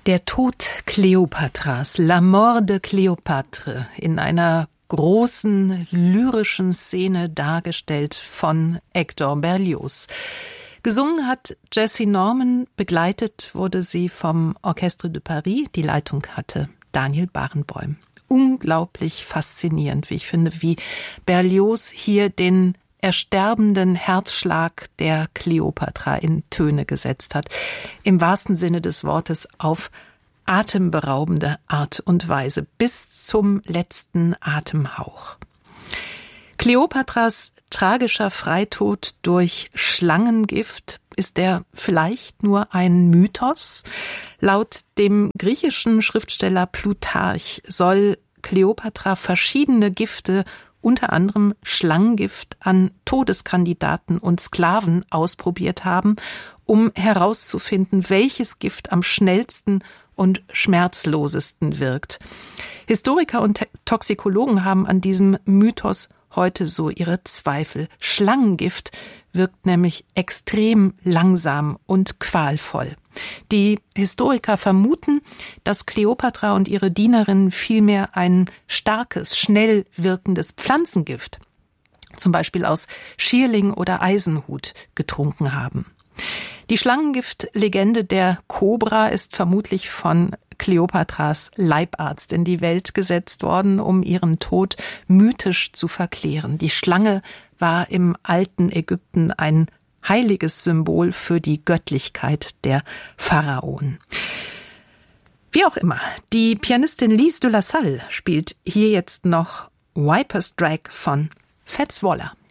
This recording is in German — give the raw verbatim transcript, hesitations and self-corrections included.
Der Tod Kleopatras, La Mort de Cléopâtre, in einer großen lyrischen Szene dargestellt von Hector Berlioz. Gesungen hat Jessye Norman, begleitet wurde sie vom Orchestre de Paris, die Leitung hatte Daniel Barenboim. Unglaublich faszinierend, wie ich finde, wie Berlioz hier den ersterbenden Herzschlag der Kleopatra in Töne gesetzt hat. Im wahrsten Sinne des Wortes auf atemberaubende Art und Weise, bis zum letzten Atemhauch. Kleopatras tragischer Freitod durch Schlangengift, ist er vielleicht nur ein Mythos? Laut dem griechischen Schriftsteller Plutarch soll Kleopatra verschiedene Gifte, unter anderem Schlangengift, an Todeskandidaten und Sklaven ausprobiert haben, um herauszufinden, welches Gift am schnellsten und schmerzlosesten wirkt. Historiker und Toxikologen haben an diesem Mythos heute so ihre Zweifel. Schlangengift wirkt nämlich extrem langsam und qualvoll. Die Historiker vermuten, dass Kleopatra und ihre Dienerinnen vielmehr ein starkes, schnell wirkendes Pflanzengift, zum Beispiel aus Schierling oder Eisenhut, getrunken haben. Die Schlangengift-Legende der Kobra ist vermutlich von Kleopatras Leibarzt in die Welt gesetzt worden, um ihren Tod mythisch zu verklären. Die Schlange war im alten Ägypten ein heiliges Symbol für die Göttlichkeit der Pharaonen. Wie auch immer, die Pianistin Lise de la Salle spielt hier jetzt noch Viper's Drag von Fats Waller.